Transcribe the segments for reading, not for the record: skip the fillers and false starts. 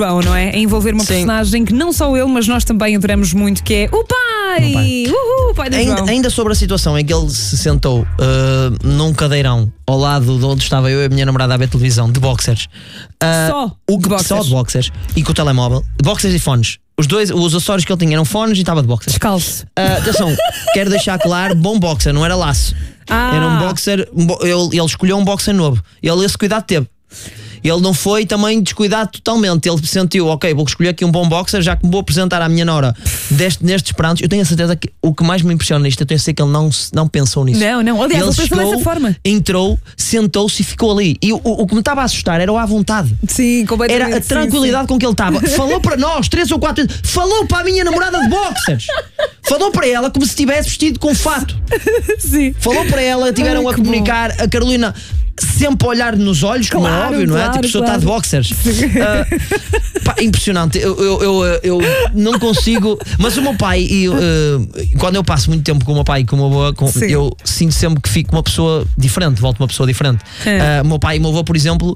bom, não é? A envolver uma personagem que não só ele, mas nós também adoramos muito, que é o pai! O pai do João. Ainda sobre a situação em que ele se sentou num cadeirão ao lado de onde estava eu e a minha namorada a ver televisão, de boxers. Só de boxers. E com o telemóvel, boxers e fones. Os acessórios que ele tinha eram fones e estava de boxers. Descalço. Atenção, quero deixar claro, bom boxer, não era laço. Era um boxer, ele escolheu um boxer novo. Ele esse cuidado teve. Ele não foi também descuidado totalmente. Ele sentiu, ok, vou escolher aqui um bom boxer, já que me vou apresentar à minha nora nestes prantos. Eu tenho a certeza que o que mais me impressiona nisto, eu tenho a certeza que ele não pensou nisso. Não, aliás, ele pensou dessa forma. Entrou, sentou-se e ficou ali. E o que me estava a assustar era o à vontade. Sim, completamente. Era a tranquilidade com que ele estava. Falou para nós, 3 ou 4 vezes, falou para a minha namorada de boxers. Falou para ela como se estivesse vestido com fato. Sim. Falou para ela, tiveram a comunicar. A Carolina sempre a olhar nos olhos, como é óbvio, não é? Tipo, o senhor está de boxers. Impressionante. Eu não consigo. Mas o meu pai, quando eu passo muito tempo com o meu pai e com o meu avô, eu sinto sempre que fico uma pessoa diferente, volto uma pessoa diferente. O meu pai e o meu avô, por exemplo,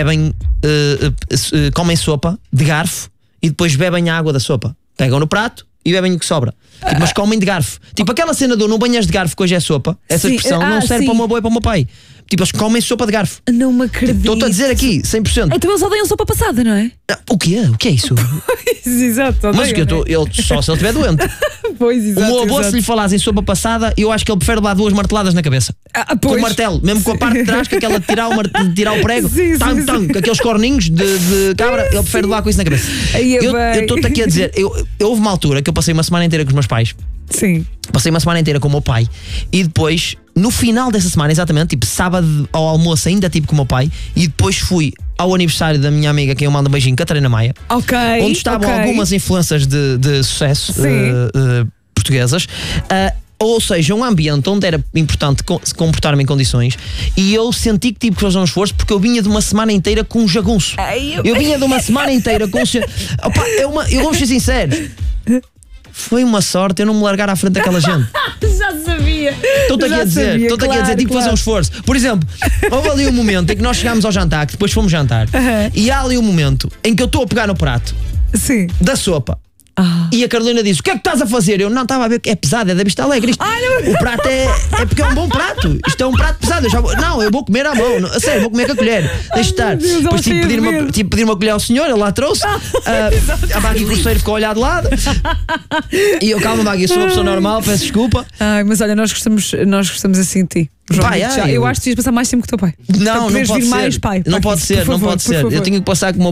comem sopa de garfo e depois bebem a água da sopa. Pegam no prato e bebem o que sobra. Mas comem de garfo. Tipo aquela cena do não banhas de garfo que hoje é sopa. Essa expressão não serve para o meu avô e para o meu pai. Tipo, eles comem sopa de garfo. Não me acredito. Estou-te a dizer aqui, 100%. Então eles odeiam sopa passada, não é? O quê? O que é isso? Pois, exato. Mas só se ele estiver doente. Pois, exato. O meu avô, se lhe falassem sopa passada, eu acho que ele prefere dar 2 marteladas na cabeça. Com o martelo, mesmo com a parte de trás, com aquela de tirar o prego, com aqueles corninhos de cabra, ele prefere levar com isso na cabeça. Eu estou-te aqui a dizer, houve uma altura que eu passei uma semana inteira com os meus pais. Sim. Passei uma semana inteira com o meu pai e depois, no final dessa semana, exatamente, tipo sábado ao almoço, ainda tive com o meu pai e depois fui ao aniversário da minha amiga, quem eu mando um beijinho, Catarina Maia, onde estavam algumas influências de sucesso portuguesas. Ou seja, um ambiente onde era importante comportar-me em condições e eu senti que tive que fazer um esforço porque eu vinha de uma semana inteira com um jagunço. Eu vinha de uma semana inteira com eu vou ser sincero, foi uma sorte eu não me largar à frente daquela gente. Já sabia. Estou-te aqui a dizer, tive que fazer um esforço. Por exemplo, houve ali um momento em que nós chegámos ao jantar, que depois fomos jantar, e há ali um momento em que eu estou a pegar no prato da sopa. E a Carolina diz: o que é que estás a fazer? Eu não estava a ver que é pesado, é da Vista Alegre. O prato é porque é um bom prato. Isto é um prato pesado. Eu vou comer à mão. A sério, vou comer com a colher. Deixa estar. Depois tive que pedir uma colher ao senhor, ele lá trouxe. A Maggie Cruzeiro ficou a olhar de lado. E eu, calma, Maggie, eu sou uma pessoa normal, peço desculpa. Mas olha, nós gostamos assim de ti. Eu acho que devias passar mais tempo com o teu pai. Não pode ser. Mais pai. Não pode ser. Eu tenho que passar com o meu